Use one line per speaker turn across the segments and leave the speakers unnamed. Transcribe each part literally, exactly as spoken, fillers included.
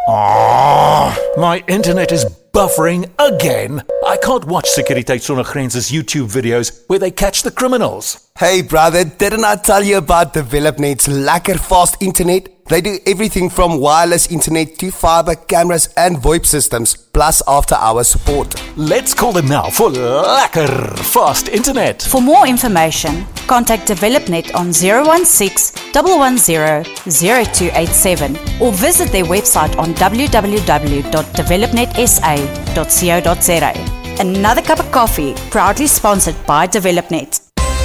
Oh, my internet is buffering again. I can't watch Sekuriteit Sonder Grense's YouTube videos where they catch the criminals.
Hey brother, didn't I tell you about DevelopNet's lekker fast internet? They do everything from wireless internet to fiber, cameras and VoIP systems, plus after-hours support.
Let's call them now for lekker fast internet.
For more information, contact DevelopNet on zero one six, one one zero, zero two eight seven or visit their website on w w w dot developnet s a dot co dot z a. Another cup of coffee, proudly sponsored by DevelopNet.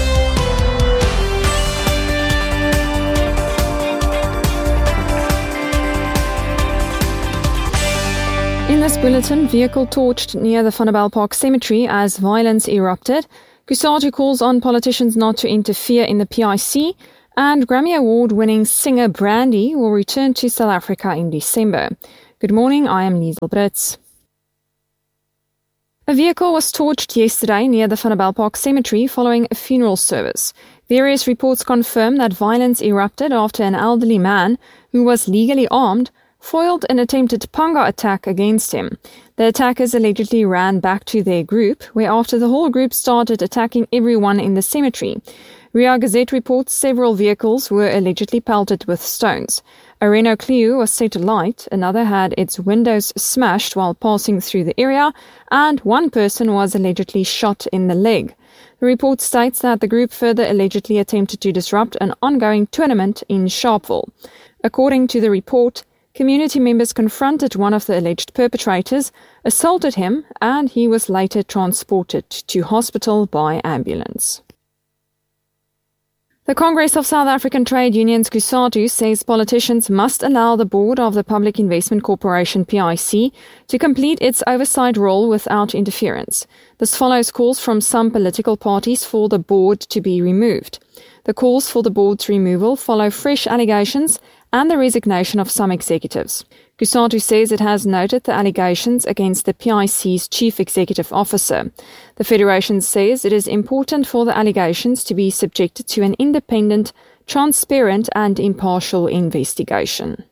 In this bulletin, vehicle torched near the Vanderbijl Park Cemetery as violence erupted. Kusatu calls on politicians not to interfere in the P I C, and Grammy Award-winning singer Brandy will return to South Africa in December. Good morning, I am Liesl Brits. A vehicle was torched yesterday near the Vanderbijl Park Cemetery following a funeral service. Various reports confirm that violence erupted after an elderly man, who was legally armed, foiled an attempted panga attack against him. The attackers allegedly ran back to their group, whereafter the whole group started attacking everyone in the cemetery. Ria Gazette reports several vehicles were allegedly pelted with stones. A Renault Clio was set alight, another had its windows smashed while passing through the area, and one person was allegedly shot in the leg. The report states that the group further allegedly attempted to disrupt an ongoing tournament in Sharpeville. According to the report, community members confronted one of the alleged perpetrators, assaulted him, and he was later transported to hospital by ambulance. The Congress of South African Trade Unions, Kusatu, says politicians must allow the board of the Public Investment Corporation, P I C, to complete its oversight role without interference. This follows calls from some political parties for the board to be removed. The calls for the board's removal follow fresh allegations and the resignation of some executives. Kusatu says it has noted the allegations against the P I C's chief executive officer. The Federation says it is important for the allegations to be subjected to an independent, transparent and impartial investigation.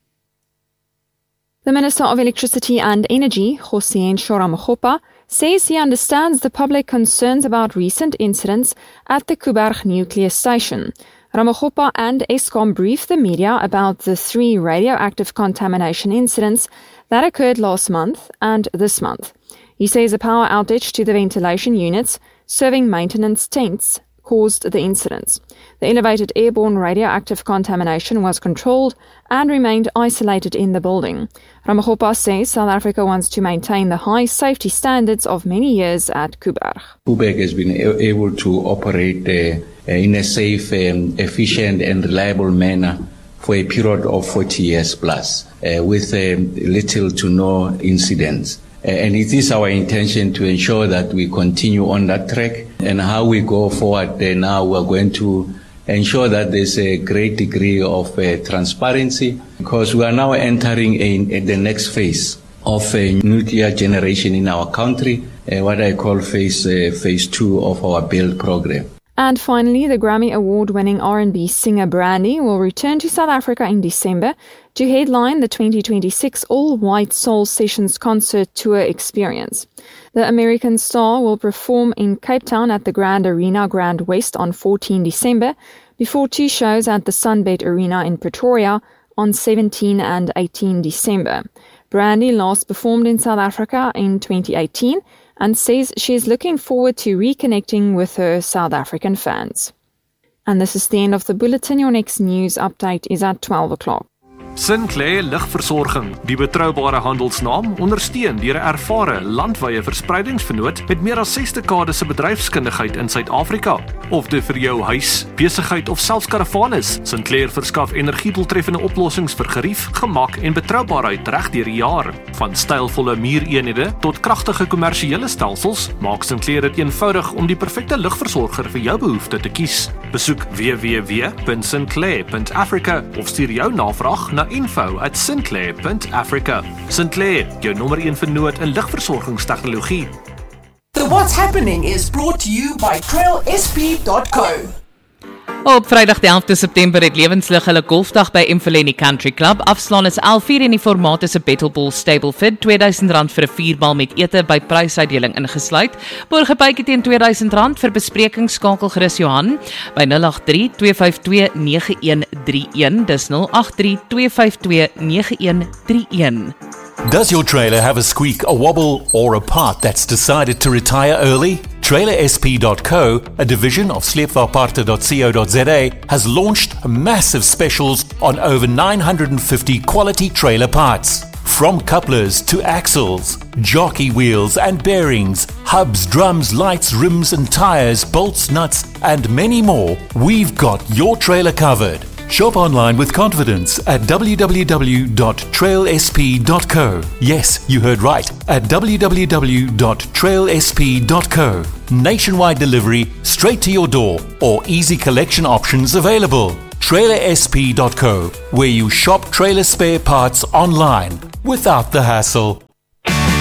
The Minister of Electricity and Energy, Kgosientsho Ramokgopa, says he understands the public concerns about recent incidents at the Koeberg nuclear station. Ramokgopa and Eskom briefed the media about the three radioactive contamination incidents that occurred last month and this month. He says a power outage to the ventilation units serving maintenance tents caused the incidents. The elevated airborne radioactive contamination was controlled and remained isolated in the building. Ramokgopa says South Africa wants to maintain the high safety standards of many years at Koeberg.
Koeberg has been able to operate uh, in a safe, um, efficient and reliable manner for a period of forty years plus, uh, with um, little to no incidents. Uh, and it is our intention to ensure that we continue on that track. And how we go forward uh, now, we're going to ensure that there's a great degree of uh, transparency, because we are now entering in, in the next phase of uh, nuclear generation in our country, uh, what I call phase, uh, phase two of our build program.
And finally, the Grammy Award-winning R and B singer Brandy will return to South Africa in December to headline the twenty twenty-six All-White Soul Sessions concert tour experience. The American star will perform in Cape Town at the Grand Arena Grand West on fourteenth December, before two shows at the Sunbed Arena in Pretoria on seventeenth and eighteenth December. Brandy last performed in South Africa in twenty eighteen, and says she is looking forward to reconnecting with her South African fans. And this is the end of the bulletin. Your next news update is at twelve o'clock.
Sinclair Lugversorging, die betroubare handelsnaam, ondersteun deur 'n ervare landwye verspreidingsvernoot met meer as ses dekades se bedryfskundigheid in Suid-Afrika. Of dit vir jou huis, besigheid of selfs karavaan is, Sinclair verskaf energiedoeltreffende oplossings vir gerief, gemak en betroubaarheid reg deur die jaar. Van stylvolle muureenhede tot kragtige kommersiële stelsels, maak Sinclair dit eenvoudig om die perfekte lugversorger vir jou behoefte te kies. Besoek w w w punt sinclair punt africa of stuur jou navraag na info at sinclair punt africa. Sinclair, jou nommer een vernoot in lugversorgingstegnologie.
The What's Happening is brought to you by trail s p dot co. Op Vrydag die elfde September het Lewenslig hulle golfdag by Emfuleni Country Club. Afslaan is elf uur en die formaat is 'n Battleball Stablefit, twee duisend rand vir 'n viermaal met ete by prysuitdeling ingesluit. Borgebytjie teen twee duisend rand vir bespreking skakel gerus Johan by nul agt drie twee vyf twee nege een drie een. Dis nul agt drie twee vyf twee nege een drie een.
Does your trailer have a squeak, a wobble, or a part that's decided to retire early? Trailer S P dot co, a division of sleepvaartparte dot co dot za, has launched massive specials on over nine hundred fifty quality trailer parts. From couplers to axles, jockey wheels and bearings, hubs, drums, lights, rims and tires, bolts, nuts and many more, we've got your trailer covered. Shop online with confidence at w w w dot trail s p dot co. Yes, you heard right, at w w w dot trail s p dot co. Nationwide delivery straight to your door or easy collection options available. trailer s p dot co, where you shop trailer spare parts online without the hassle.